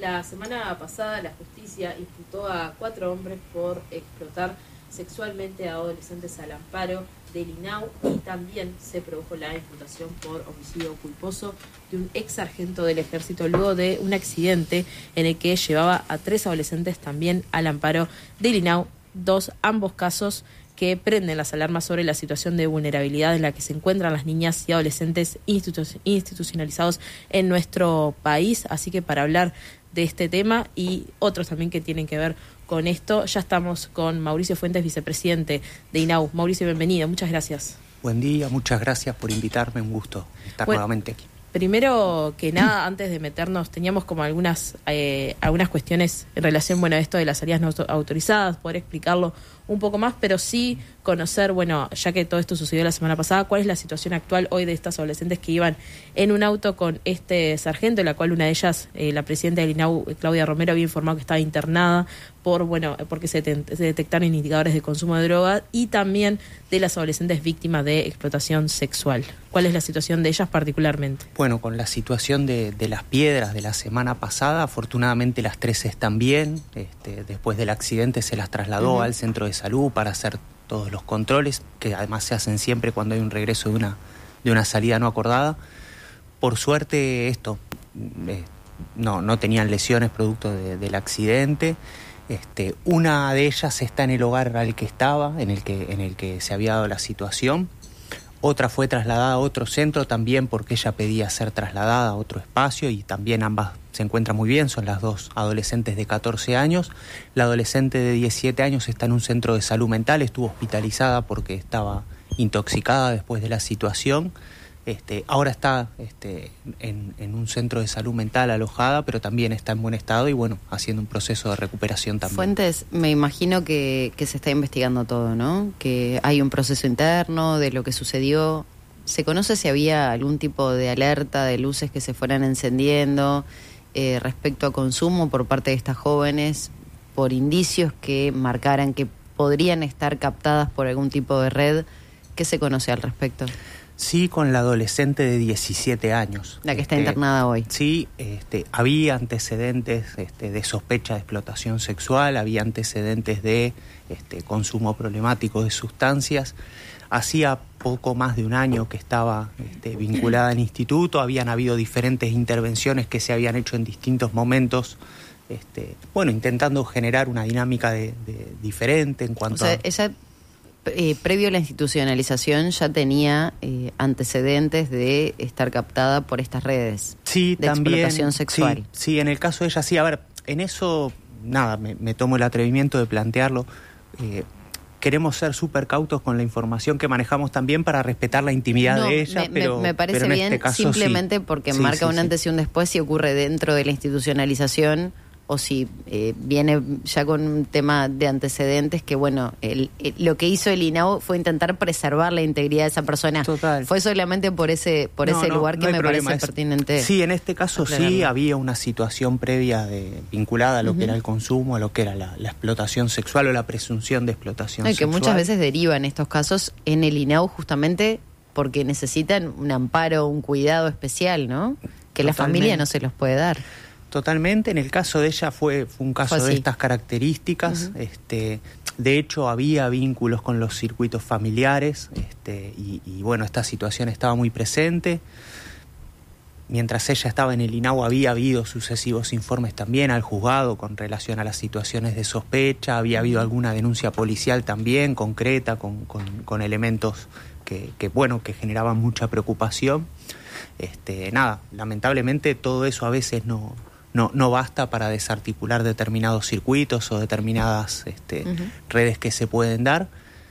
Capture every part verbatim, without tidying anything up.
La semana pasada la justicia imputó a cuatro hombres por explotar sexualmente a adolescentes al amparo del I N A U y también se produjo la imputación por homicidio culposo de un ex sargento del ejército luego de un accidente en el que llevaba a tres adolescentes también al amparo del I N A U. Dos, ambos casos que prenden las alarmas sobre la situación de vulnerabilidad en la que se encuentran las niñas y adolescentes institu- institucionalizados en nuestro país. Así que para hablar de este tema y otros también que tienen que ver con esto, ya estamos con Mauricio Fuentes, vicepresidente de I N A U. Mauricio, bienvenido, muchas gracias. Buen día, muchas gracias por invitarme, un gusto estar bueno, nuevamente aquí. Primero que nada, antes de meternos, teníamos como algunas eh, algunas cuestiones en relación, bueno, a esto de las salidas no autorizadas, poder explicarlo un poco más, pero sí conocer, bueno, ya que todo esto sucedió la semana pasada, cuál es la situación actual hoy de estas adolescentes que iban en un auto con este sargento, en la cual una de ellas, eh, la presidenta del I N A U, Claudia Romero, había informado que estaba internada por, bueno, porque se, te, se detectaron indicadores de consumo de droga, y también de las adolescentes víctimas de explotación sexual. ¿Cuál es la situación de ellas particularmente? Bueno, con la situación de, de las piedras de la semana pasada, afortunadamente las tres están bien. Este, después del accidente se las trasladó uh-huh. al centro de salud para hacer todos los controles, que además se hacen siempre cuando hay un regreso de una, de una salida no acordada. Por suerte esto, eh, no, no tenían lesiones producto de, del accidente. Este, una de ellas está en el hogar al que estaba, en el que, en el que se había dado la situación. Otra fue trasladada a otro centro también porque ella pedía ser trasladada a otro espacio, y también ambas se encuentran muy bien, son las dos adolescentes de catorce años. La adolescente de diecisiete años está en un centro de salud mental, estuvo hospitalizada porque estaba intoxicada después de la situación. Este, ahora está este, en, en un centro de salud mental alojada, pero también está en buen estado y bueno, haciendo un proceso de recuperación también. Fuentes, me imagino que, que se está investigando todo, ¿no? Que hay un proceso interno de lo que sucedió. ¿Se conoce si había algún tipo de alerta de luces que se fueran encendiendo eh, respecto a consumo por parte de estas jóvenes, por indicios que marcaran que podrían estar captadas por algún tipo de red? ¿Qué se conoce al respecto? Sí, con la adolescente de diecisiete años. La que está este, internada hoy. Sí, este, había antecedentes este, de sospecha de explotación sexual, había antecedentes de este, consumo problemático de sustancias. Hacía poco más de un año que estaba este, vinculada al instituto, habían habido diferentes intervenciones que se habían hecho en distintos momentos, este, bueno, intentando generar una dinámica de, de diferente en cuanto o sea, a... Ella... Eh, previo a la institucionalización ya tenía eh, antecedentes de estar captada por estas redes sí, de también, explotación sexual. Sí, sí, en el caso de ella sí. A ver, en eso, nada, me, me tomo el atrevimiento de plantearlo. Eh, queremos ser súper cautos con la información que manejamos también para respetar la intimidad no, de ella, me, pero me parece pero en bien este caso, simplemente sí. porque sí, marca sí, un sí. antes y un después si ocurre dentro de la institucionalización o si eh, viene ya con un tema de antecedentes que, bueno, el, el, lo que hizo el I N A U fue intentar preservar la integridad de esa persona. Total. Fue solamente por ese por no, ese no, lugar que no me problema. parece es, pertinente. Sí, en este caso aclararlo. Sí había una situación previa de, vinculada a lo uh-huh. que era el consumo, a lo que era la, la explotación sexual o la presunción de explotación no, y sexual. Que muchas veces derivan estos casos en el I N A U justamente porque necesitan un amparo, un cuidado especial, ¿no? Que Totalmente. La familia no se los puede dar. Totalmente, en el caso de ella fue, fue un caso fue de estas características, uh-huh. este, de hecho había vínculos con los circuitos familiares, este, y, y bueno, esta situación estaba muy presente. Mientras ella estaba en el I N A U había habido sucesivos informes también al juzgado con relación a las situaciones de sospecha, había habido alguna denuncia policial también concreta con, con, con elementos que, que, bueno, que generaban mucha preocupación. Este, nada, lamentablemente todo eso a veces no... No, no basta para desarticular determinados circuitos o determinadas este, uh-huh. redes que se pueden dar.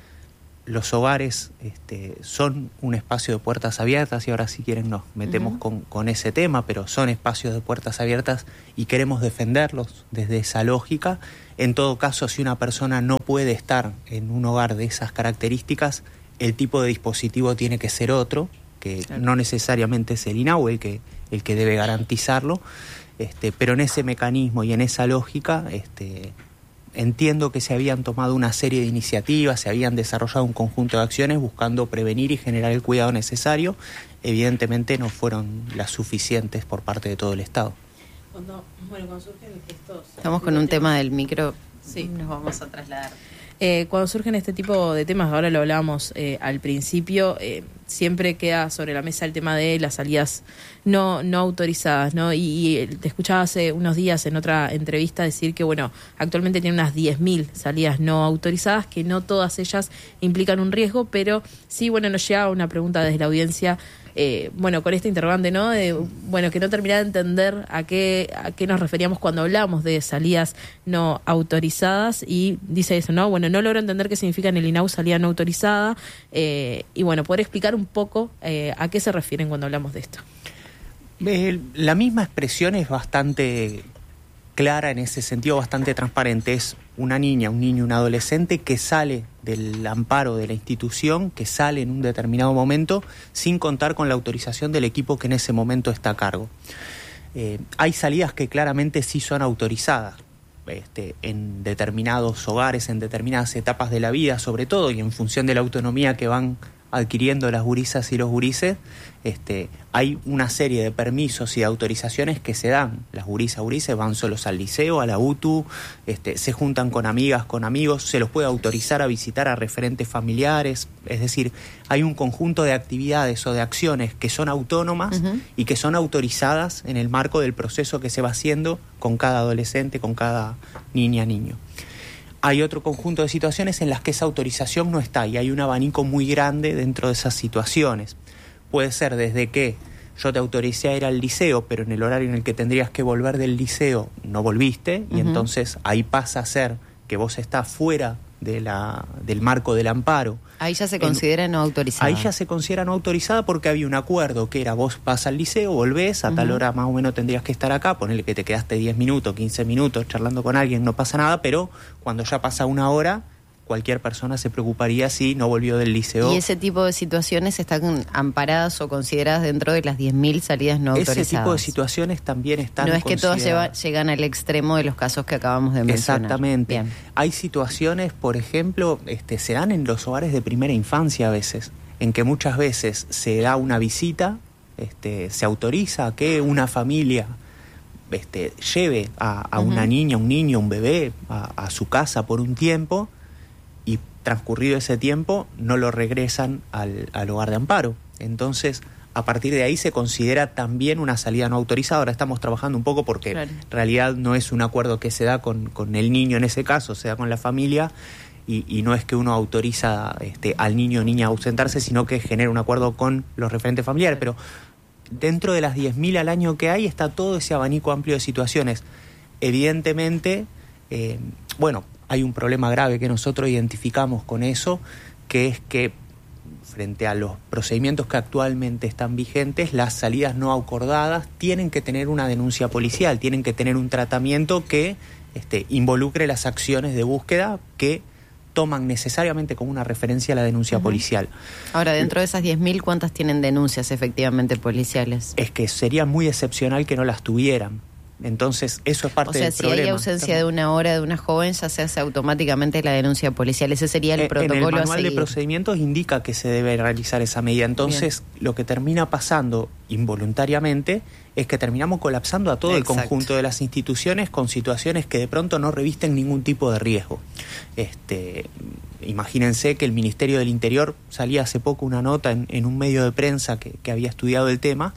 Los hogares este, son un espacio de puertas abiertas y ahora si quieren nos metemos uh-huh. con, con ese tema, pero son espacios de puertas abiertas y queremos defenderlos desde esa lógica. En todo caso, si una persona no puede estar en un hogar de esas características, el tipo de dispositivo tiene que ser otro, que claro. no necesariamente es el I N A U el que, el que debe garantizarlo. Este, pero en ese mecanismo y en esa lógica este, entiendo que se habían tomado una serie de iniciativas, se habían desarrollado un conjunto de acciones buscando prevenir y generar el cuidado necesario. Evidentemente no fueron las suficientes por parte de todo el Estado. Cuando, bueno, cuando surgen estos... Estamos con un tema del micro, sí. Nos vamos a trasladar. Eh, cuando surgen este tipo de temas, ahora lo hablábamos eh, al principio, eh, siempre queda sobre la mesa el tema de las salidas no no autorizadas, ¿no? Y, y te escuchaba hace unos días en otra entrevista decir que, bueno, actualmente tiene unas diez mil salidas no autorizadas, que no todas ellas implican un riesgo, pero sí, bueno, nos llega una pregunta desde la audiencia, eh, bueno, con esta interrogante, ¿no? De, bueno, que no terminaba de entender a qué, a qué nos referíamos cuando hablamos de salidas no autorizadas, y dice eso, ¿no? Bueno, no logro entender qué significa en el I N A U salida no autorizada, eh, y bueno, poder explicar un poco eh, a qué se refieren cuando hablamos de esto. Eh, la misma expresión es bastante clara en ese sentido, bastante transparente. Es una niña, un niño, un adolescente que sale del amparo de la institución, que sale en un determinado momento sin contar con la autorización del equipo que en ese momento está a cargo. Eh, hay salidas que claramente sí son autorizadas, este, en determinados hogares, en determinadas etapas de la vida, sobre todo, y en función de la autonomía que van adquiriendo las gurisas y los gurises, este, hay una serie de permisos y de autorizaciones que se dan. Las gurisas, gurises van solos al liceo, a la U T U, este, se juntan con amigas, con amigos, se los puede autorizar a visitar a referentes familiares, es decir, hay un conjunto de actividades o de acciones que son autónomas uh-huh. y que son autorizadas en el marco del proceso que se va haciendo con cada adolescente, con cada niña, niño. Hay otro conjunto de situaciones en las que esa autorización no está y hay un abanico muy grande dentro de esas situaciones. Puede ser desde que yo te autoricé a ir al liceo, pero en el horario en el que tendrías que volver del liceo no volviste, y uh-huh. entonces ahí pasa a ser que vos estás fuera de la, del marco del amparo. Ahí ya se considera en, no autorizada. Ahí ya se considera no autorizada porque había un acuerdo que era vos vas al liceo, volvés, a uh-huh. tal hora más o menos tendrías que estar acá, ponele que te quedaste diez minutos, quince minutos charlando con alguien, no pasa nada, pero cuando ya pasa una hora, cualquier persona se preocuparía si no volvió del liceo. ¿Y ese tipo de situaciones están amparadas o consideradas dentro de las diez mil salidas no autorizadas? Ese tipo de situaciones también están No es que todas lleva, llegan al extremo de los casos que acabamos de mencionar. Exactamente. Bien. Hay situaciones, por ejemplo, este, se dan en los hogares de primera infancia a veces, en que muchas veces se da una visita, este, se autoriza a que una familia este, lleve a, a uh-huh. una niña, un niño, un bebé a, a su casa por un tiempo, y transcurrido ese tiempo no lo regresan al, al hogar de amparo. Entonces, a partir de ahí se considera también una salida no autorizada. Ahora estamos trabajando un poco porque claro. en realidad no es un acuerdo que se da con, con el niño en ese caso, se da con la familia, y, y no es que uno autoriza este, al niño o niña a ausentarse, sino que genera un acuerdo con los referentes familiares. Pero dentro de las diez mil al año que hay está todo ese abanico amplio de situaciones. Evidentemente, eh, bueno, hay un problema grave que nosotros identificamos con eso, que es que frente a los procedimientos que actualmente están vigentes, las salidas no acordadas tienen que tener una denuncia policial, tienen que tener un tratamiento que este, involucre las acciones de búsqueda que toman necesariamente como una referencia a la denuncia uh-huh. policial. Ahora, dentro de esas diez mil, ¿cuántas tienen denuncias efectivamente policiales? Es que sería muy excepcional que no las tuvieran. Entonces, eso es parte del problema. O sea, si hay ausencia de una hora de una joven, ya se hace automáticamente la denuncia policial. Ese sería el eh, protocolo a seguir. En el manual de procedimientos indica que se debe realizar esa medida. Entonces, bien. Lo que termina pasando involuntariamente es que terminamos colapsando a todo Exacto. el conjunto de las instituciones con situaciones que de pronto no revisten ningún tipo de riesgo. Este, imagínense que el Ministerio del Interior, salía hace poco una nota en, en un medio de prensa que, que había estudiado el tema.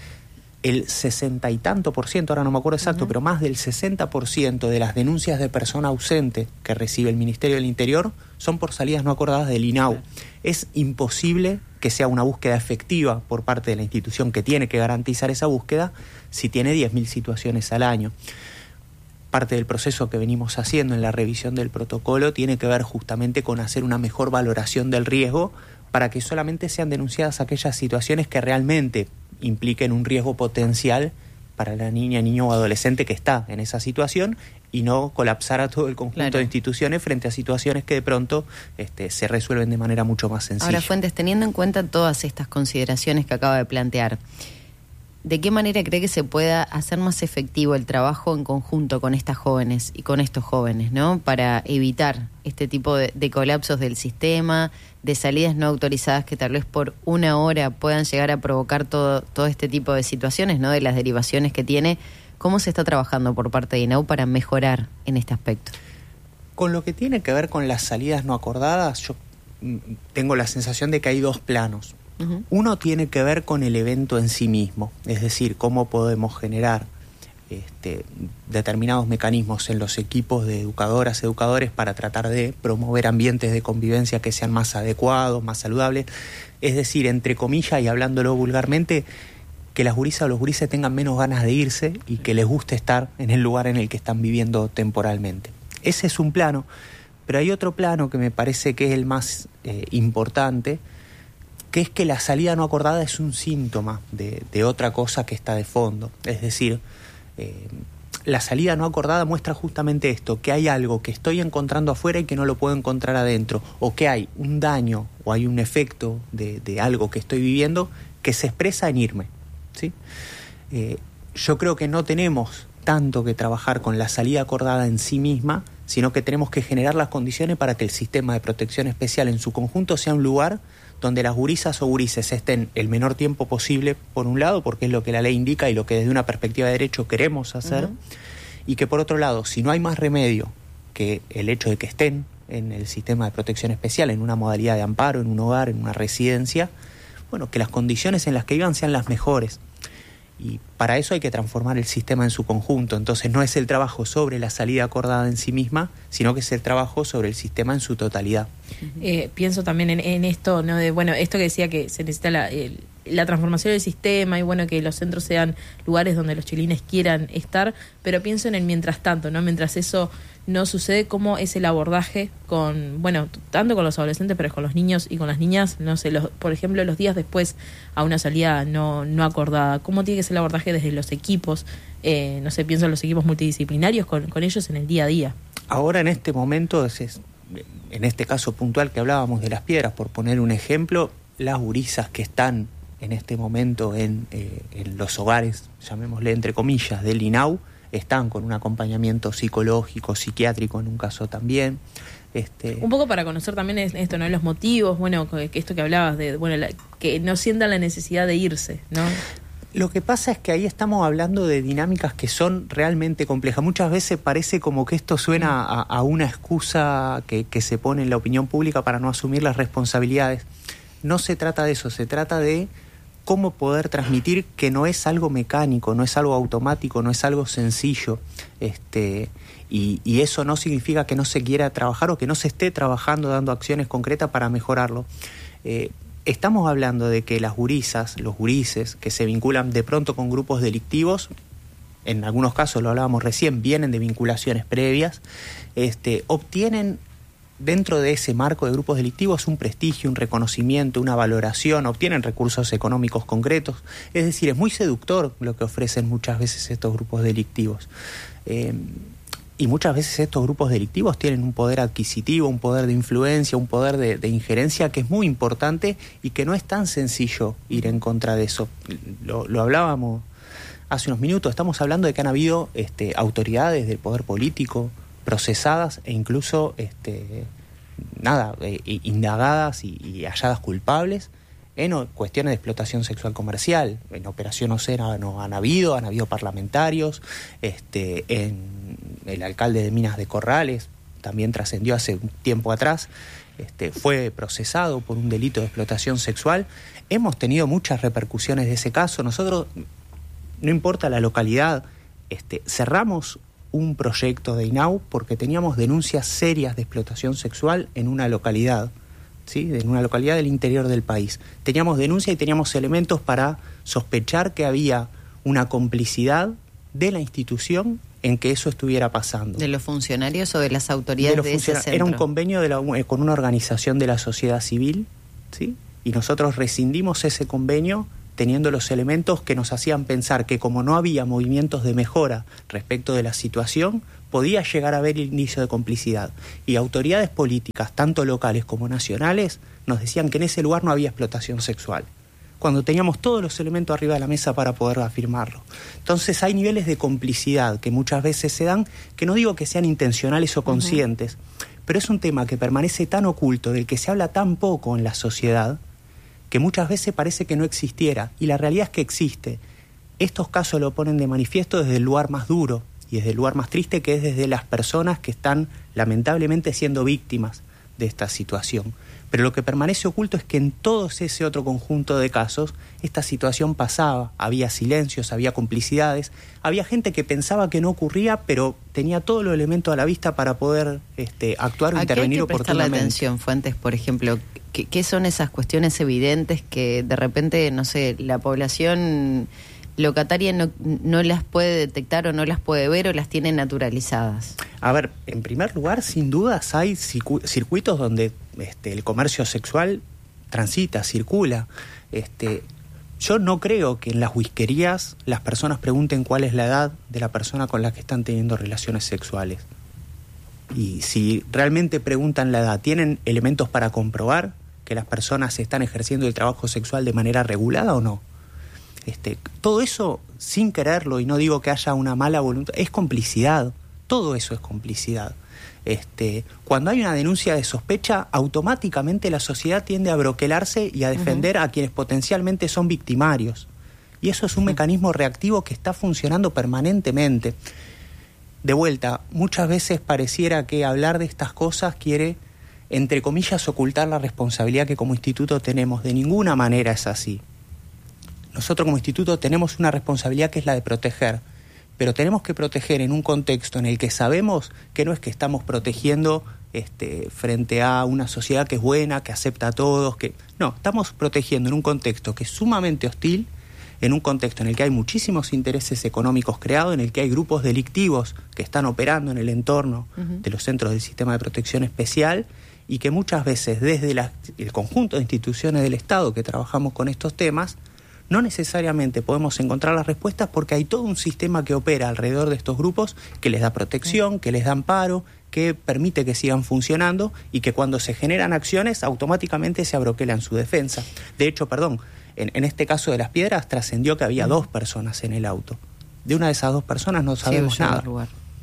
El sesenta y tanto por ciento, ahora no me acuerdo exacto, uh-huh. pero más del sesenta por ciento de las denuncias de persona ausente que recibe el Ministerio del Interior son por salidas no acordadas del I N A U. Uh-huh. Es imposible que sea una búsqueda efectiva por parte de la institución que tiene que garantizar esa búsqueda si tiene diez mil situaciones al año. Parte del proceso que venimos haciendo en la revisión del protocolo tiene que ver justamente con hacer una mejor valoración del riesgo para que solamente sean denunciadas aquellas situaciones que realmente impliquen un riesgo potencial para la niña, niño o adolescente que está en esa situación, y no colapsar a todo el conjunto claro. de instituciones frente a situaciones que de pronto este, se resuelven de manera mucho más sencilla. Ahora, Fuentes, teniendo en cuenta todas estas consideraciones que acaba de plantear, ¿de qué manera cree que se pueda hacer más efectivo el trabajo en conjunto con estas jóvenes y con estos jóvenes, ¿no? Para evitar este tipo de, de colapsos del sistema, de salidas no autorizadas que tal vez por una hora puedan llegar a provocar todo, todo este tipo de situaciones, ¿no? De las derivaciones que tiene ¿Cómo se está trabajando por parte de INAU para mejorar en este aspecto? Con lo que tiene que ver con las salidas no acordadas, yo tengo la sensación de que hay dos planos. Uh-huh. Uno tiene que ver con el evento en sí mismo, es decir, cómo podemos generar este, determinados mecanismos en los equipos de educadoras, educadores para tratar de promover ambientes de convivencia que sean más adecuados, más saludables. Es decir, entre comillas y hablándolo vulgarmente, que las gurisas o los gurises tengan menos ganas de irse y que les guste estar en el lugar en el que están viviendo temporalmente. Ese es un plano, pero hay otro plano que me parece que es el más eh, importante, que es que la salida no acordada es un síntoma de, de otra cosa que está de fondo. Es decir, eh, la salida no acordada muestra justamente esto, que hay algo que estoy encontrando afuera y que no lo puedo encontrar adentro, o que hay un daño o hay un efecto de, de algo que estoy viviendo que se expresa en irme, ¿sí? Eh, yo creo que no tenemos tanto que trabajar con la salida acordada en sí misma, sino que tenemos que generar las condiciones para que el sistema de protección especial en su conjunto sea un lugar donde las gurisas o gurises estén el menor tiempo posible, por un lado, porque es lo que la ley indica y lo que desde una perspectiva de derecho queremos hacer, uh-huh. y que por otro lado, si no hay más remedio que el hecho de que estén en el sistema de protección especial, en una modalidad de amparo, en un hogar, en una residencia, bueno, que las condiciones en las que vivan sean las mejores. Y para eso hay que transformar el sistema en su conjunto. Entonces no es el trabajo sobre la salida acordada en sí misma, sino que es el trabajo sobre el sistema en su totalidad. Eh, pienso también en, en esto, ¿no? De, bueno, esto que decía que se necesita la, el, la transformación del sistema y bueno, que los centros sean lugares donde los chilines quieran estar, pero pienso en el mientras tanto, ¿no? Mientras eso no sucede, cómo es el abordaje con, bueno, tanto con los adolescentes, pero con los niños y con las niñas, no sé, los, por ejemplo, los días después a una salida no, no acordada, cómo tiene que ser el abordaje desde los equipos, eh, no sé, pienso en los equipos multidisciplinarios con, con ellos en el día a día. Ahora en este momento, es, es, en este caso puntual que hablábamos de Las Piedras, por poner un ejemplo, las gurisas que están en este momento en, eh, en los hogares, llamémosle entre comillas, del INAU, están con un acompañamiento psicológico, psiquiátrico en un caso también. Este... Un poco para conocer también esto, ¿no? Los motivos, bueno, que esto que hablabas, de bueno, la, que no sientan la necesidad de irse, ¿no? Lo que pasa es que ahí estamos hablando de dinámicas que son realmente complejas. Muchas veces parece como que esto suena a, a una excusa que, que se pone en la opinión pública para no asumir las responsabilidades. No se trata de eso, se trata de cómo poder transmitir que no es algo mecánico, no es algo automático, no es algo sencillo, este, y, y eso no significa que no se quiera trabajar o que no se esté trabajando dando acciones concretas para mejorarlo. Eh, estamos hablando de que las gurisas, los gurises, que se vinculan de pronto con grupos delictivos, en algunos casos, lo hablábamos recién, vienen de vinculaciones previas, este, obtienen dentro de ese marco de grupos delictivos un prestigio, un reconocimiento, una valoración, obtienen recursos económicos concretos. Es decir, es muy seductor lo que ofrecen muchas veces estos grupos delictivos. Eh, y muchas veces estos grupos delictivos tienen un poder adquisitivo, un poder de influencia, un poder de, de injerencia que es muy importante y que no es tan sencillo ir en contra de eso. Lo, lo hablábamos hace unos minutos, estamos hablando de que han habido este, autoridades del poder político procesadas e incluso este, nada, eh, indagadas y, y halladas culpables en o, cuestiones de explotación sexual comercial. En Operación Océano han habido, han habido parlamentarios, este, en el alcalde de Minas de Corrales también trascendió hace un tiempo atrás, este, fue procesado por un delito de explotación sexual. Hemos tenido muchas repercusiones de ese caso. Nosotros, no importa la localidad, este, cerramos un proyecto de INAU porque teníamos denuncias serias de explotación sexual en una localidad, ¿sí? En una localidad del interior del país. Teníamos denuncia y teníamos elementos para sospechar que había una complicidad de la institución en que eso estuviera pasando. ¿De los funcionarios o de las autoridades de, de ese centro? Era un convenio de la, con una organización de la sociedad civil, ¿sí? Y nosotros rescindimos ese convenio teniendo los elementos que nos hacían pensar que como no había movimientos de mejora respecto de la situación, podía llegar a haber indicio de complicidad. Y autoridades políticas, tanto locales como nacionales, nos decían que en ese lugar no había explotación sexual, cuando teníamos todos los elementos arriba de la mesa para poder afirmarlo. Entonces hay niveles de complicidad que muchas veces se dan, que no digo que sean intencionales o conscientes, uh-huh. pero es un tema que permanece tan oculto, del que se habla tan poco en la sociedad, que muchas veces parece que no existiera, y la realidad es que existe. estos casos lo ponen de manifiesto desde el lugar más duro y desde el lugar más triste, que es desde las personas que están lamentablemente siendo víctimas de esta situación. Pero lo que permanece oculto es que en todo ese otro conjunto de casos esta situación pasaba, había silencios, había complicidades, había gente que pensaba que no ocurría, pero tenía todos los elementos a la vista para poder este, actuar o intervenir oportunamente. ¿A qué hay que prestarle atención, Fuentes, por ejemplo? ¿Qué, ¿Qué son esas cuestiones evidentes que de repente, no sé, la población locataria no, no las puede detectar o no las puede ver o las tiene naturalizadas? A ver, en primer lugar, sin dudas hay circu- circuitos donde este, el comercio sexual transita, circula. Este, yo no creo que en las whiskerías las personas pregunten cuál es la edad de la persona con la que están teniendo relaciones sexuales. Y si realmente preguntan la edad, ¿tienen elementos para comprobar que las personas están ejerciendo el trabajo sexual de manera regulada o no? Este, todo eso, sin quererlo, y no digo que haya una mala voluntad, es complicidad. Todo eso es complicidad. Este, cuando hay una denuncia de sospecha, automáticamente la sociedad tiende a broquelarse y a defender uh-huh. a quienes potencialmente son victimarios. Y eso es un uh-huh. mecanismo reactivo que está funcionando permanentemente. De vuelta, muchas veces pareciera que hablar de estas cosas quiere, entre comillas, ocultar la responsabilidad que como instituto tenemos. De ninguna manera es así. Nosotros como instituto tenemos una responsabilidad que es la de proteger, pero tenemos que proteger en un contexto en el que sabemos que no es que estamos protegiendo este, frente a una sociedad que es buena, que acepta a todos, que no, estamos protegiendo en un contexto que es sumamente hostil, en un contexto en el que hay muchísimos intereses económicos creados, en el que hay grupos delictivos que están operando en el entorno uh-huh. de los centros del sistema de protección especial y que muchas veces desde la, el conjunto de instituciones del Estado que trabajamos con estos temas, no necesariamente podemos encontrar las respuestas porque hay todo un sistema que opera alrededor de estos grupos que les da protección, que les da amparo, que permite que sigan funcionando y que cuando se generan acciones automáticamente se abroquelan su defensa. De hecho, perdón, en, en este caso de las piedras trascendió que había dos personas en el auto. De una de esas dos personas no sabemos sí, nada.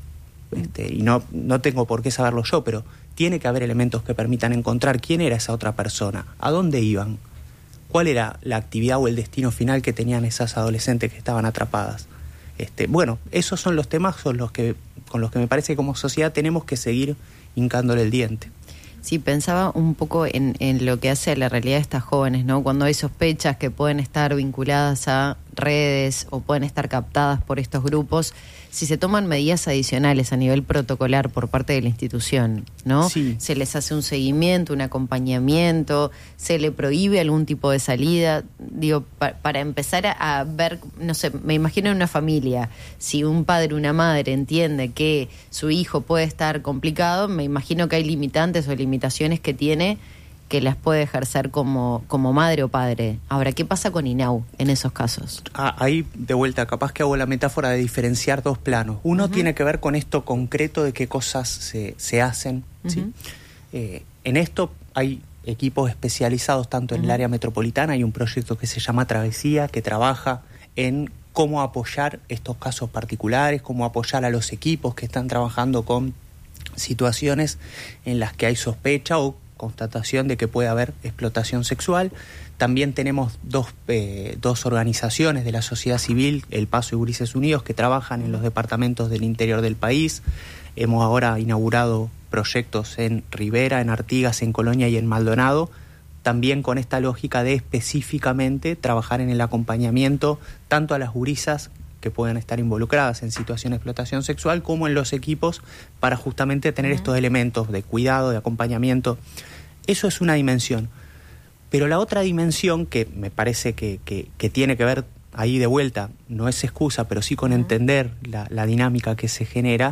Este, y no, no tengo por qué saberlo yo, pero tiene que haber elementos que permitan encontrar quién era esa otra persona, a dónde iban, cuál era la actividad o el destino final que tenían esas adolescentes que estaban atrapadas. Este, bueno, esos son los temas son los que, con los que me parece que como sociedad tenemos que seguir hincándole el diente. Sí, pensaba un poco en, en lo que hace a la realidad de estas jóvenes, ¿no? Cuando hay sospechas que pueden estar vinculadas a redes o pueden estar captadas por estos grupos, si se toman medidas adicionales a nivel protocolar por parte de la institución, ¿no? Sí. Se les hace un seguimiento, un acompañamiento, se le prohíbe algún tipo de salida, digo, pa- para empezar a, a ver, no sé, me imagino en una familia, si un padre o una madre entiende que su hijo puede estar complicado, me imagino que hay limitantes o limitaciones que tiene que las puede ejercer como, como madre o padre. Ahora, ¿qué pasa con INAU en esos casos? Ah, ahí, de vuelta, capaz que hago la metáfora de diferenciar dos planos. Uno uh-huh. tiene que ver con esto concreto de qué cosas se, se hacen. Uh-huh. ¿sí? Eh, en esto hay equipos especializados tanto en uh-huh. el área metropolitana, hay un proyecto que se llama Travesía, que trabaja en cómo apoyar estos casos particulares, cómo apoyar a los equipos que están trabajando con situaciones en las que hay sospecha o constatación de que puede haber explotación sexual. También tenemos dos, eh, dos organizaciones de la sociedad civil, El Paso y Gurises Unidos, que trabajan en los departamentos del interior del país. Hemos ahora inaugurado proyectos en Rivera, en Artigas, en Colonia y en Maldonado, también con esta lógica de específicamente trabajar en el acompañamiento tanto a las gurisas que puedan estar involucradas en situación de explotación sexual, como en los equipos para justamente tener uh-huh. estos elementos de cuidado, de acompañamiento. Eso es una dimensión. Pero la otra dimensión que me parece que, que, que tiene que ver ahí de vuelta, no es excusa, pero sí con uh-huh. entender la, la dinámica que se genera,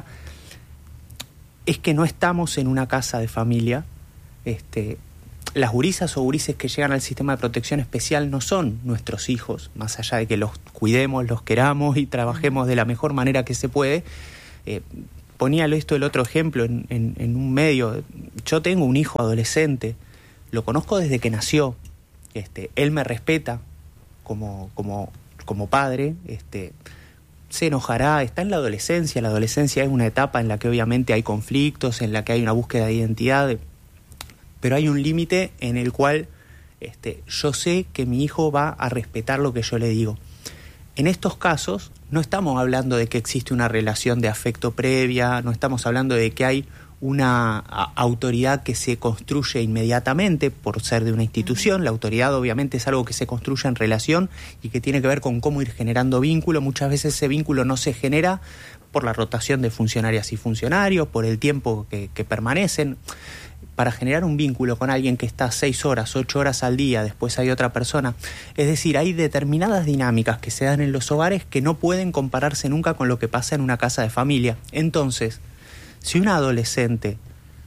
es que no estamos en una casa de familia. Este, las gurisas o gurises que llegan al sistema de protección especial no son nuestros hijos, más allá de que los cuidemos, los queramos y trabajemos de la mejor manera que se puede. Eh, ponía esto el otro ejemplo en, en, en un medio. Yo tengo un hijo adolescente, lo conozco desde que nació. Este, él me respeta como, como, como padre. Este, se enojará, está en la adolescencia. La adolescencia es una etapa en la que obviamente hay conflictos, en la que hay una búsqueda de identidad, pero hay un límite en el cual este, yo sé que mi hijo va a respetar lo que yo le digo. En estos casos no estamos hablando de que existe una relación de afecto previa, no estamos hablando de que hay una a, autoridad que se construye inmediatamente por ser de una institución. La autoridad obviamente es algo que se construye en relación y que tiene que ver con cómo ir generando vínculo. Muchas veces ese vínculo no se genera por la rotación de funcionarias y funcionarios, por el tiempo que, que permanecen. Para generar un vínculo con alguien que está seis horas, ocho horas al día, después hay otra persona. Es decir, hay determinadas dinámicas que se dan en los hogares que no pueden compararse nunca con lo que pasa en una casa de familia. Entonces, si una adolescente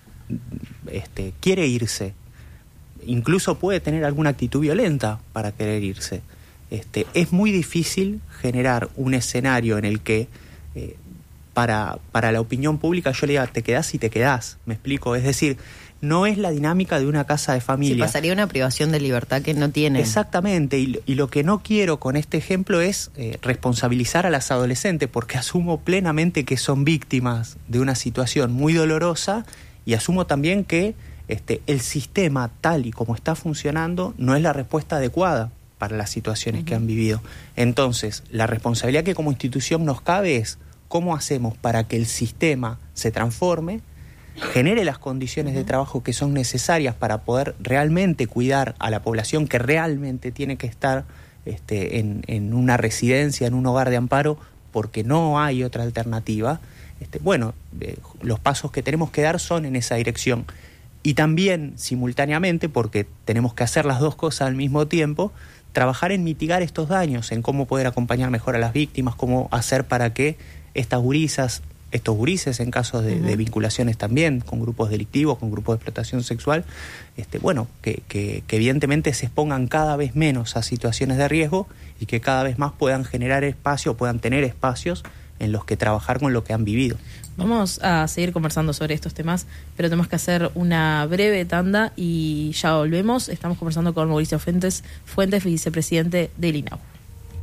este, quiere irse, incluso puede tener alguna actitud violenta para querer irse, este, es muy difícil generar un escenario en el que eh, para, para la opinión pública yo le diga te quedás y te quedás, ¿me explico? Es decir, no es la dinámica de una casa de familia. Sí, pasaría una privación de libertad que no tiene. Exactamente, y, y lo que no quiero con este ejemplo es eh, responsabilizar a las adolescentes, porque asumo plenamente que son víctimas de una situación muy dolorosa y asumo también que este, el sistema tal y como está funcionando no es la respuesta adecuada para las situaciones uh-huh. que han vivido. Entonces, la responsabilidad que como institución nos cabe es cómo hacemos para que el sistema se transforme, genere las condiciones de trabajo que son necesarias para poder realmente cuidar a la población que realmente tiene que estar este, en, en una residencia, en un hogar de amparo, porque no hay otra alternativa. Este, bueno, eh, los pasos que tenemos que dar son en esa dirección. Y también, simultáneamente, porque tenemos que hacer las dos cosas al mismo tiempo, trabajar en mitigar estos daños, en cómo poder acompañar mejor a las víctimas, cómo hacer para que estas gurisas, estos gurises en casos de, uh-huh. de vinculaciones también con grupos delictivos, con grupos de explotación sexual, este, bueno, que, que, que evidentemente se expongan cada vez menos a situaciones de riesgo y que cada vez más puedan generar espacio, puedan tener espacios en los que trabajar con lo que han vivido. Vamos a seguir conversando sobre estos temas, pero tenemos que hacer una breve tanda y ya volvemos. Estamos conversando con Mauricio Fuentes, Fuentes, vicepresidente del I N A U.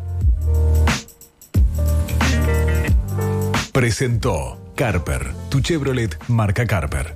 Presentó Carper, tu Chevrolet marca Carper.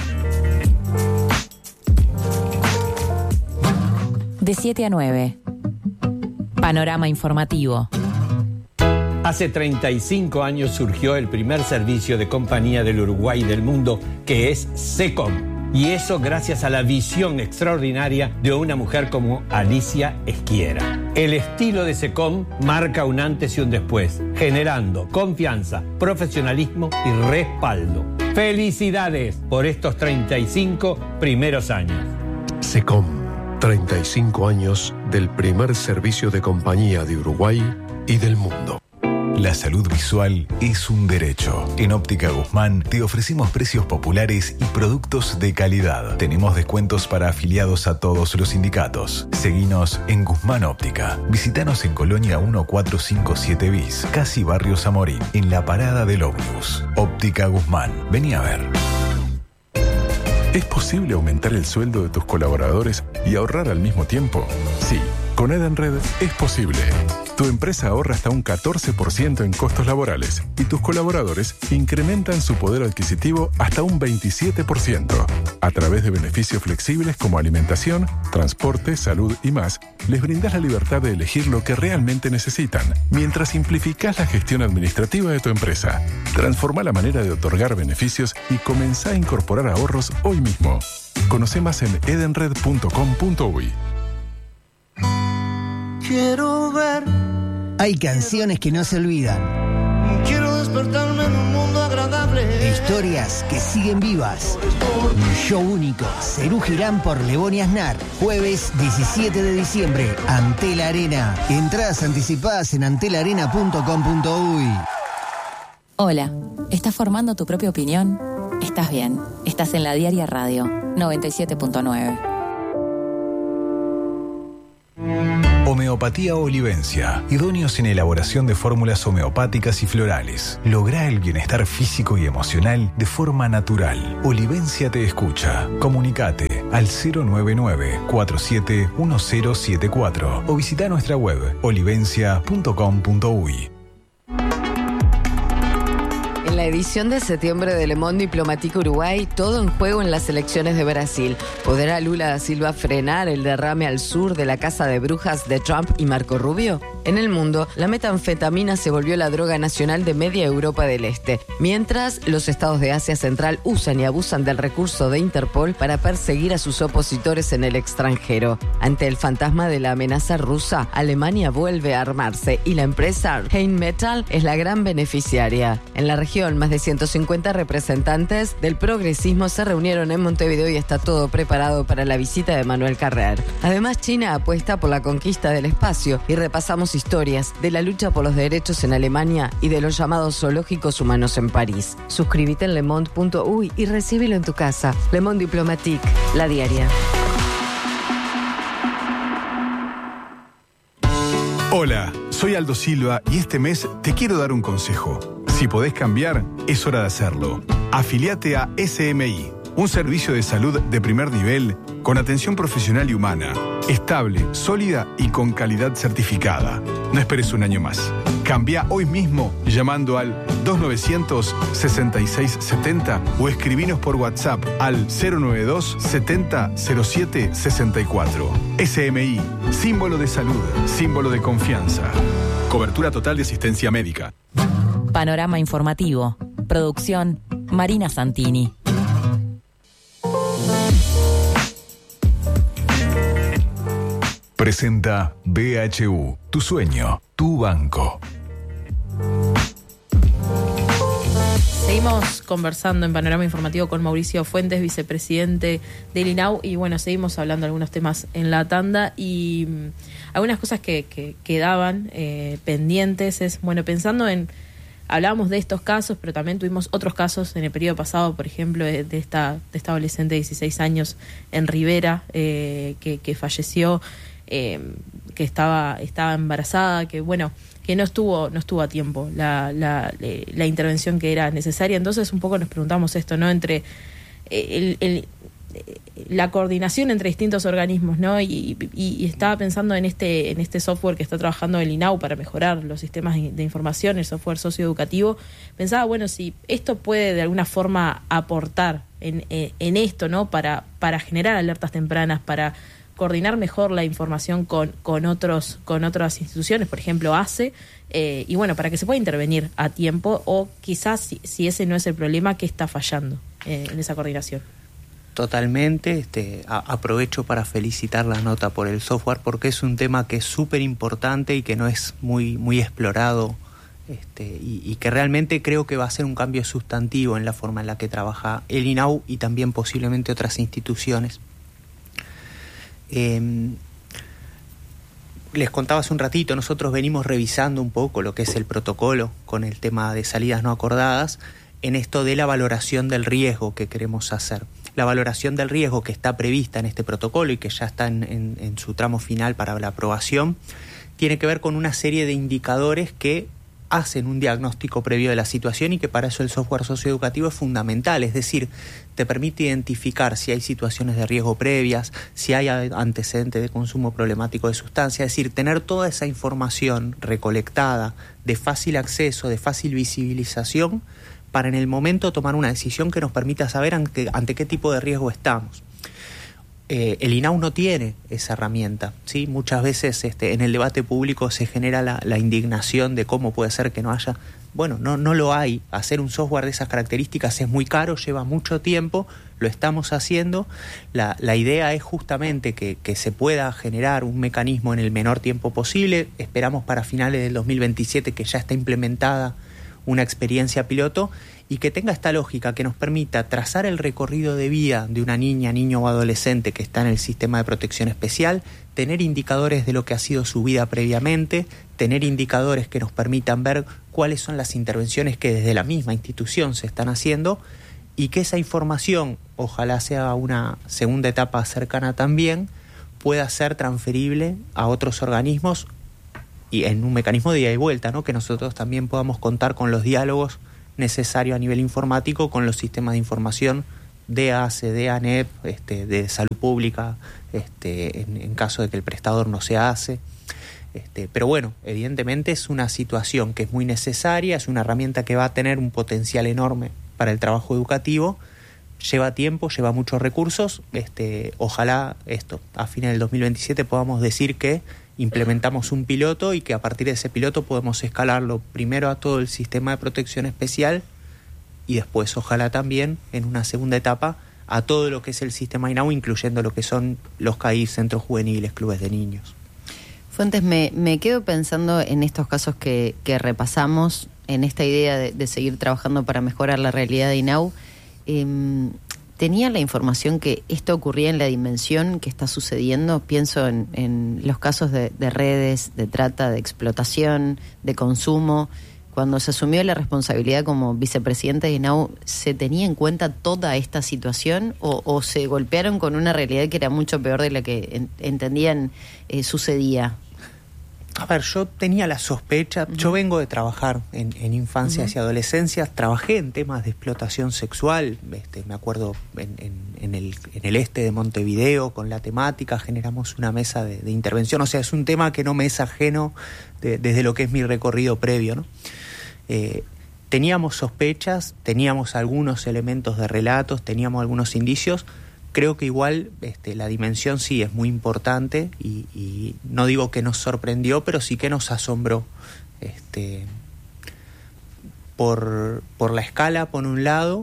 De siete a nueve. Panorama informativo. Hace treinta y cinco años surgió el primer servicio de compañía del Uruguay y del mundo, que es SECOM. Y eso gracias a la visión extraordinaria de una mujer como Alicia Esquiera. El estilo de SECOM marca un antes y un después, generando confianza, profesionalismo y respaldo. ¡Felicidades por estos treinta y cinco primeros años! SECOM, treinta y cinco años del primer servicio de compañía de Uruguay y del mundo. La salud visual es un derecho. En Óptica Guzmán te ofrecemos precios populares y productos de calidad. Tenemos descuentos para afiliados a todos los sindicatos. Seguinos en Guzmán Óptica. Visítanos en Colonia mil cuatrocientos cincuenta y siete bis, casi Barrio Zamorín, en la parada del ómnibus. Óptica Guzmán. Vení a ver. ¿Es posible aumentar el sueldo de tus colaboradores y ahorrar al mismo tiempo? Sí, con Edenred es posible. Tu empresa ahorra hasta un catorce por ciento en costos laborales y tus colaboradores incrementan su poder adquisitivo hasta un veintisiete por ciento. A través de beneficios flexibles como alimentación, transporte, salud y más, les brindas la libertad de elegir lo que realmente necesitan, mientras simplificás la gestión administrativa de tu empresa. Transforma la manera de otorgar beneficios y comenzá a incorporar ahorros hoy mismo. Conoce más en edenred punto com punto uy. Quiero ver. Hay canciones que no se olvidan. Quiero despertarme en un mundo agradable. Historias que siguen vivas. Un show único. Serú Girán por Lebón y Aznar. Jueves diecisiete de diciembre. Antel Arena. Entradas anticipadas en antel arena punto com punto uy. Hola. ¿Estás formando tu propia opinión? Estás bien. Estás en la Diaria Radio noventa y siete punto nueve. Homeopatía Olivencia. Idóneos en elaboración de fórmulas homeopáticas y florales. Lográ el bienestar físico y emocional de forma natural. Olivencia te escucha. Comunicate al cero nueve nueve, cuatro siete uno cero siete cuatro o visita nuestra web olivencia punto com punto uy. En la edición de septiembre de Le Monde Diplomatique Uruguay, todo en juego en las elecciones de Brasil. ¿Podrá Lula da Silva frenar el derrame al sur de la casa de brujas de Trump y Marco Rubio? En el mundo, la metanfetamina se volvió la droga nacional de media Europa del Este, mientras los estados de Asia Central usan y abusan del recurso de Interpol para perseguir a sus opositores en el extranjero. Ante el fantasma de la amenaza rusa, Alemania vuelve a armarse y la empresa Rheinmetall es la gran beneficiaria. En la región, más de ciento cincuenta representantes del progresismo se reunieron en Montevideo y está todo preparado para la visita de Manuel Carrer. Además, China apuesta por la conquista del espacio y repasamos historias de la lucha por los derechos en Alemania y de los llamados zoológicos humanos en París. Suscríbete en le monde punto uy y recíbelo en tu casa. Le Monde Diplomatique, la diaria. Hola, soy Aldo Silva y este mes te quiero dar un consejo. Si podés cambiar, es hora de hacerlo. Afiliate a S M I, un servicio de salud de primer nivel con atención profesional y humana, estable, sólida y con calidad certificada. No esperes un año más. Cambia hoy mismo llamando al dos nueve cero cero, seis seis siete cero o escribinos por WhatsApp al cero nueve dos, setenta, cero siete, sesenta y cuatro. S M I, símbolo de salud, símbolo de confianza. Cobertura total de asistencia médica. Panorama informativo. Producción Marina Santini. Presenta B H U, tu sueño, tu banco. Seguimos conversando en Panorama Informativo con Mauricio Fuentes, vicepresidente del I N A U, y bueno, seguimos hablando de algunos temas en la tanda y mmm, algunas cosas que, que quedaban eh, pendientes es, bueno, pensando en, hablábamos de estos casos, pero también tuvimos otros casos en el periodo pasado, por ejemplo, de, de, esta, de esta adolescente de dieciséis años en Rivera, eh, que, que falleció, eh, que estaba, estaba embarazada, que bueno... que no estuvo no estuvo a tiempo la, la, la intervención que era necesaria. Entonces un poco nos preguntamos esto, ¿no? Entre el, el, la coordinación entre distintos organismos, ¿no? Y, y, y estaba pensando en este en este software que está trabajando el I N A U para mejorar los sistemas de información, el software socioeducativo. Pensaba, bueno, si esto puede de alguna forma aportar en, en esto, ¿no? Para, para generar alertas tempranas, para coordinar mejor la información con, con otros con otras instituciones, por ejemplo A C E, eh, y bueno, para que se pueda intervenir a tiempo, o quizás si, si ese no es el problema, ¿qué está fallando eh, en esa coordinación? Totalmente, este, a, aprovecho para felicitar la nota por el software, porque es un tema que es súper importante y que no es muy, muy explorado, este, y, y que realmente creo que va a ser un cambio sustantivo en la forma en la que trabaja el I N A U y también posiblemente otras instituciones. Eh, les contaba hace un ratito, nosotros venimos revisando un poco lo que es el protocolo con el tema de salidas no acordadas en esto de la valoración del riesgo que queremos hacer. La valoración del riesgo que está prevista en este protocolo y que ya está en, en, en su tramo final para la aprobación tiene que ver con una serie de indicadores que hacen un diagnóstico previo de la situación y que para eso el software socioeducativo es fundamental, es decir, te permite identificar si hay situaciones de riesgo previas, si hay antecedentes de consumo problemático de sustancias, es decir, tener toda esa información recolectada de fácil acceso, de fácil visibilización, para en el momento tomar una decisión que nos permita saber ante, ante qué tipo de riesgo estamos. Eh, el I N A U no tiene esa herramienta, ¿sí? Muchas veces este, en el debate público se genera la, la indignación de cómo puede ser que no haya. Bueno, no, no lo hay. Hacer un software de esas características es muy caro, lleva mucho tiempo, lo estamos haciendo. La, la idea es justamente que, que se pueda generar un mecanismo en el menor tiempo posible. Esperamos para finales del dos mil veintisiete que ya esté implementada una experiencia piloto y que tenga esta lógica que nos permita trazar el recorrido de vida de una niña, niño o adolescente que está en el sistema de protección especial, tener indicadores de lo que ha sido su vida previamente, tener indicadores que nos permitan ver cuáles son las intervenciones que desde la misma institución se están haciendo y que esa información, ojalá sea una segunda etapa cercana también, pueda ser transferible a otros organismos y en un mecanismo de ida y vuelta, ¿no? Que nosotros también podamos contar con los diálogos necesarios a nivel informático con los sistemas de información de A C E, de ANEP, este, de salud pública, este, en, en caso de que el prestador no se hace. Este, pero bueno, evidentemente es una situación que es muy necesaria, es una herramienta que va a tener un potencial enorme para el trabajo educativo, lleva tiempo, lleva muchos recursos, este, ojalá esto, a fines del dos mil veintisiete podamos decir que implementamos un piloto y que a partir de ese piloto podemos escalarlo primero a todo el sistema de protección especial y después, ojalá también, en una segunda etapa, a todo lo que es el sistema INAU, incluyendo lo que son los C A I, centros juveniles, clubes de niños. Fuentes, me, me quedo pensando en estos casos que, que repasamos, en esta idea de, de seguir trabajando para mejorar la realidad de INAU. Eh, ¿Tenía la información que esto ocurría en la dimensión que está sucediendo? Pienso en, en los casos de, de redes, de trata, de explotación, de consumo. Cuando se asumió la responsabilidad como vicepresidente de INAU, ¿se tenía en cuenta toda esta situación o, o se golpearon con una realidad que era mucho peor de la que en, entendían eh, sucedía? A ver, yo tenía la sospecha, uh-huh. yo vengo de trabajar en, en infancias uh-huh. y adolescencias, trabajé en temas de explotación sexual, este, me acuerdo en, en, en, el, en el este de Montevideo, con la temática, generamos una mesa de, de intervención, o sea, es un tema que no me es ajeno de, desde lo que es mi recorrido previo, ¿no? Eh, teníamos sospechas, teníamos algunos elementos de relatos, teníamos algunos indicios. Creo que igual este, la dimensión sí es muy importante y, y no digo que nos sorprendió, pero sí que nos asombró. Este, por, por la escala, por un lado,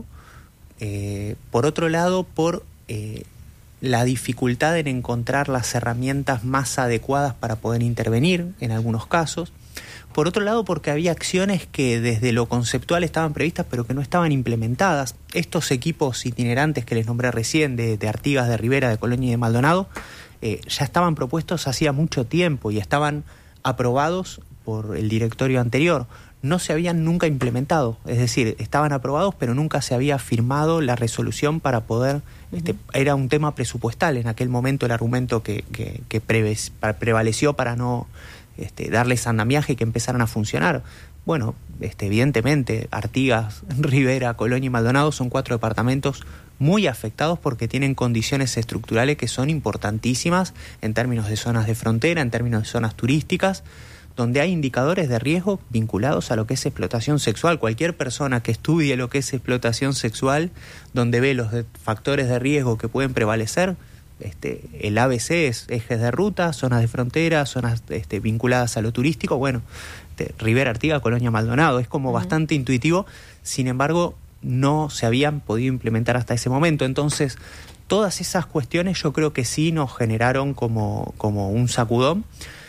eh, por otro lado, por eh, la dificultad en encontrar las herramientas más adecuadas para poder intervenir en algunos casos. Por otro lado, porque había acciones que desde lo conceptual estaban previstas pero que no estaban implementadas. Estos equipos itinerantes que les nombré recién, de, de Artigas, de Rivera, de Colonia y de Maldonado, eh, ya estaban propuestos hacía mucho tiempo y estaban aprobados por el directorio anterior. No se habían nunca implementado, es decir, estaban aprobados pero nunca se había firmado la resolución para poder... Uh-huh. Este, era un tema presupuestal en aquel momento, el argumento que, que, que preves, prevaleció para no... Este, darles andamiaje y que empezaran a funcionar. Bueno, este, evidentemente Artigas, Rivera, Colonia y Maldonado son cuatro departamentos muy afectados porque tienen condiciones estructurales que son importantísimas en términos de zonas de frontera, en términos de zonas turísticas, donde hay indicadores de riesgo vinculados a lo que es explotación sexual. Cualquier persona que estudie lo que es explotación sexual, donde ve los de, factores de riesgo que pueden prevalecer, Este, el A B C es ejes de ruta, zonas de frontera, zonas este, vinculadas a lo turístico. Bueno, este, Rivera, Artigas, Colonia, Maldonado, es como uh-huh. bastante intuitivo. Sin embargo, no se habían podido implementar hasta ese momento. Entonces, todas esas cuestiones yo creo que sí nos generaron como, como un sacudón.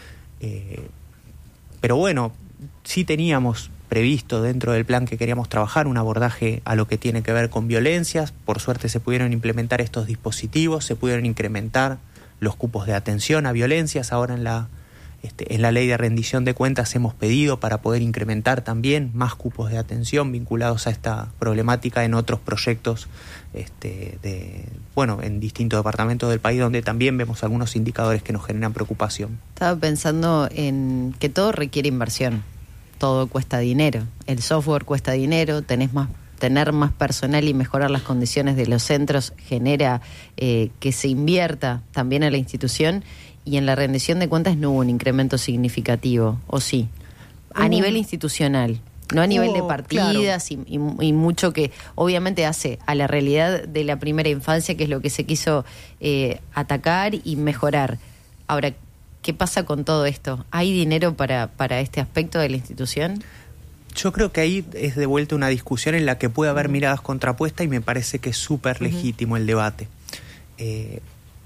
Eh, pero bueno, sí teníamos previsto dentro del plan que queríamos trabajar un abordaje a lo que tiene que ver con violencias. Por suerte se pudieron implementar estos dispositivos, se pudieron incrementar los cupos de atención a violencias. Ahora en la, este, en la ley de rendición de cuentas hemos pedido para poder incrementar también más cupos de atención vinculados a esta problemática en otros proyectos este, de, bueno, en distintos departamentos del país donde también vemos algunos indicadores que nos generan preocupación. Estaba pensando en que todo requiere inversión. Todo cuesta dinero, el software cuesta dinero, tenés más, tener más personal y mejorar las condiciones de los centros genera eh, que se invierta también en la institución, y en la rendición de cuentas no hubo un incremento significativo, ¿o sí? A uh, nivel institucional, no a nivel uh, de partidas, claro. y, y, y mucho que obviamente hace a la realidad de la primera infancia, que es lo que se quiso eh, atacar y mejorar. Ahora, ¿qué pasa con todo esto? ¿Hay dinero para, para este aspecto de la institución? Yo creo que ahí es de vuelta una discusión en la que puede haber miradas contrapuestas y me parece que es súper uh-huh. legítimo el debate. Eh,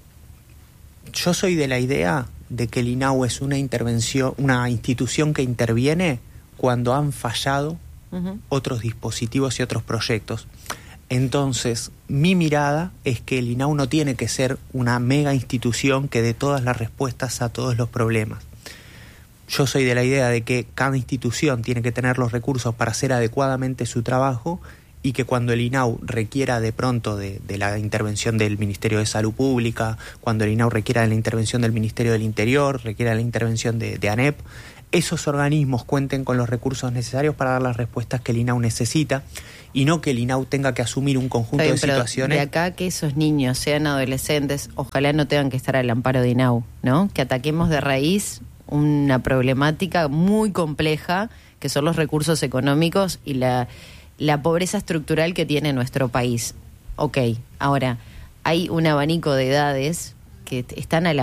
yo soy de la idea de que el INAU es una intervención, una institución que interviene cuando han fallado uh-huh. otros dispositivos y otros proyectos. Entonces, mi mirada es que el INAU no tiene que ser una mega institución que dé todas las respuestas a todos los problemas. Yo soy de la idea de que cada institución tiene que tener los recursos para hacer adecuadamente su trabajo y que cuando el INAU requiera de pronto de, de la intervención del Ministerio de Salud Pública, cuando el INAU requiera de la intervención del Ministerio del Interior, requiera de la intervención de, de ANEP, esos organismos cuenten con los recursos necesarios para dar las respuestas que el INAU necesita, y no que el INAU tenga que asumir un conjunto bien, de situaciones. De acá que esos niños sean adolescentes, ojalá no tengan que estar al amparo de INAU, ¿no? Que ataquemos de raíz una problemática muy compleja, que son los recursos económicos y la, la pobreza estructural que tiene nuestro país. Ok, ahora, hay un abanico de edades que están a la